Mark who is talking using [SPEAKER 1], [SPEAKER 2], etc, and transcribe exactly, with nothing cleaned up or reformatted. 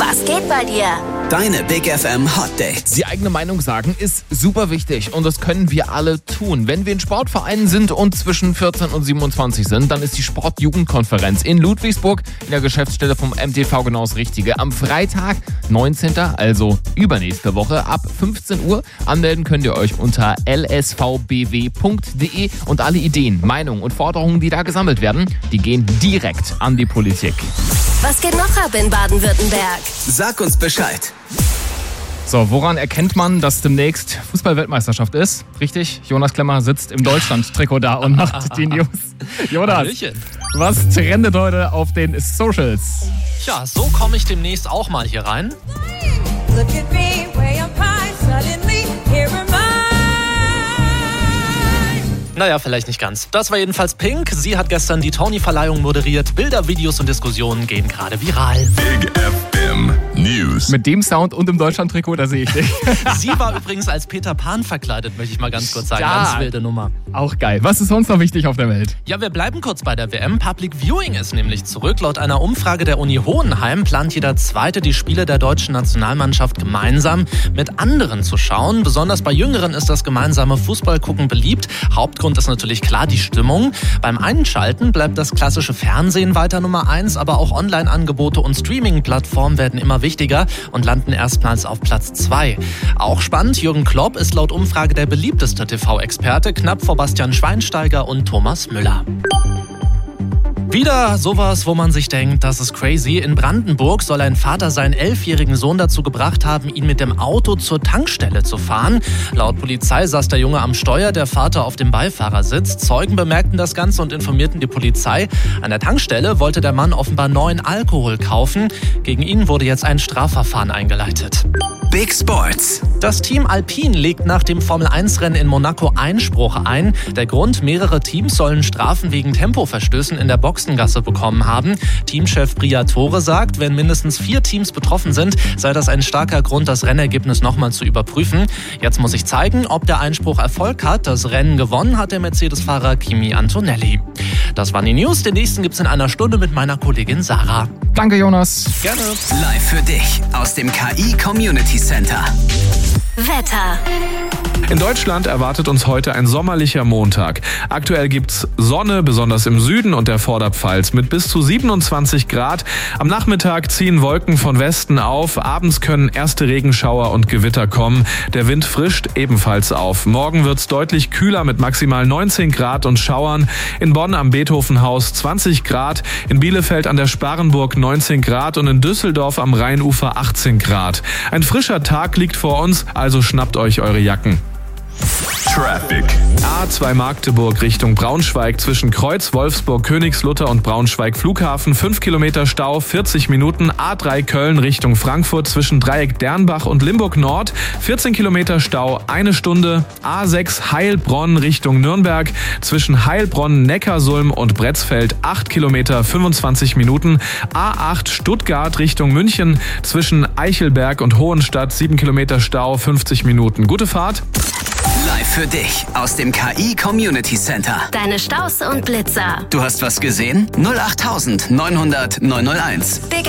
[SPEAKER 1] Was geht bei dir?
[SPEAKER 2] Deine Big F M Hot Dates.
[SPEAKER 3] Die eigene Meinung sagen ist super wichtig und das können wir alle tun. Wenn wir in Sportvereinen sind und zwischen vierzehn und siebenundzwanzig sind, dann ist die Sportjugendkonferenz in Ludwigsburg in der Geschäftsstelle vom M T V genau das Richtige. Am Freitag, neunzehnten also übernächste Woche, ab fünfzehn Uhr. Anmelden könnt ihr euch unter l s v b w punkt d e und alle Ideen, Meinungen und Forderungen, die da gesammelt werden, die gehen direkt an die Politik.
[SPEAKER 1] Was geht noch ab in Baden-Württemberg?
[SPEAKER 2] Sag uns Bescheid.
[SPEAKER 3] So, woran erkennt man, dass demnächst Fußball-Weltmeisterschaft ist? Richtig, Jonas Klemmer sitzt im Deutschland-Trikot da und macht die News. Jonas,
[SPEAKER 4] Hallöchen.
[SPEAKER 3] was trendet heute auf den Socials?
[SPEAKER 4] Ja, so komme ich demnächst auch mal hier rein.
[SPEAKER 5] Look at me, way up high, suddenly here am I.
[SPEAKER 4] Naja, vielleicht nicht ganz. Das war jedenfalls Pink. Sie hat gestern die Tony-Verleihung moderiert. Bilder, Videos und Diskussionen gehen gerade viral.
[SPEAKER 6] Big F M News.
[SPEAKER 3] Mit dem Sound und im Deutschland-Trikot, da sehe ich dich.
[SPEAKER 4] Sie war übrigens als Peter Pan verkleidet, möchte ich mal ganz kurz sagen.
[SPEAKER 3] Stark.
[SPEAKER 4] Ganz wilde Nummer.
[SPEAKER 3] Auch geil. Was ist sonst noch wichtig auf der Welt?
[SPEAKER 4] Ja, wir bleiben kurz bei der W M. Public Viewing ist nämlich zurück. Laut einer Umfrage der Uni Hohenheim plant jeder Zweite, die Spiele der deutschen Nationalmannschaft gemeinsam mit anderen zu schauen. Besonders bei Jüngeren ist das gemeinsame Fußballgucken beliebt. Hauptgrund ist natürlich klar die Stimmung. Beim Einschalten bleibt das klassische Fernsehen weiter Nummer eins, aber auch Online-Angebote und Streaming-Plattformen werden immer wichtiger und landen erstmals auf Platz zwei. Auch spannend, Jürgen Klopp ist laut Umfrage der beliebteste T V-Experte, knapp vor Bastian Schweinsteiger und Thomas Müller. Wieder sowas, wo man sich denkt, das ist crazy. In Brandenburg soll ein Vater seinen elfjährigen Sohn dazu gebracht haben, ihn mit dem Auto zur Tankstelle zu fahren. Laut Polizei saß der Junge am Steuer, der Vater auf dem Beifahrersitz. Zeugen bemerkten das Ganze und informierten die Polizei. An der Tankstelle wollte der Mann offenbar neuen Alkohol kaufen. Gegen ihn wurde jetzt ein Strafverfahren eingeleitet.
[SPEAKER 2] Big Sports.
[SPEAKER 4] Das Team Alpine legt nach dem Formel eins Rennen in Monaco Einspruch ein. Der Grund, mehrere Teams sollen Strafen wegen Tempoverstößen in der Boxengasse bekommen haben. Teamchef Briatore sagt, wenn mindestens vier Teams betroffen sind, sei das ein starker Grund, das Rennergebnis nochmal zu überprüfen. Jetzt muss sich zeigen, ob der Einspruch Erfolg hat. Das Rennen gewonnen hat der Mercedes-Fahrer Kimi Antonelli. Das waren die News. Den nächsten gibt's in einer Stunde mit meiner Kollegin Sarah.
[SPEAKER 3] Danke, Jonas.
[SPEAKER 4] Gerne.
[SPEAKER 2] Live für dich aus dem K I Community Center.
[SPEAKER 1] Wetter.
[SPEAKER 7] In Deutschland erwartet uns heute ein sommerlicher Montag. Aktuell gibt's Sonne, besonders im Süden und der Vorderpfalz mit bis zu siebenundzwanzig Grad. Am Nachmittag ziehen Wolken von Westen auf. Abends können erste Regenschauer und Gewitter kommen. Der Wind frischt ebenfalls auf. Morgen wird's deutlich kühler mit maximal neunzehn Grad und Schauern. In Bonn am Beethovenhaus zwanzig Grad. In Bielefeld an der Sparrenburg neunzehn Grad und in Düsseldorf am Rheinufer achtzehn Grad. Ein frischer Tag liegt vor uns, also schnappt euch eure Jacken.
[SPEAKER 6] Traffic.
[SPEAKER 7] A zwei Magdeburg Richtung Braunschweig zwischen Kreuz, Wolfsburg, Königslutter und Braunschweig Flughafen. fünf Kilometer Stau, vierzig Minuten. A drei Köln Richtung Frankfurt zwischen Dreieck Dernbach und Limburg Nord. vierzehn Kilometer Stau, eine Stunde. A sechs Heilbronn Richtung Nürnberg zwischen Heilbronn, Neckarsulm und Bretzfeld. acht Kilometer, fünfundzwanzig Minuten. A acht Stuttgart Richtung München zwischen Eichelberg und Hohenstadt. sieben Kilometer Stau, fünfzig Minuten. Gute Fahrt.
[SPEAKER 2] Live für dich aus dem K I Community Center.
[SPEAKER 1] Deine Staus und Blitzer.
[SPEAKER 2] Du hast was gesehen? null acht neunhundert neunhunderteins.
[SPEAKER 1] Big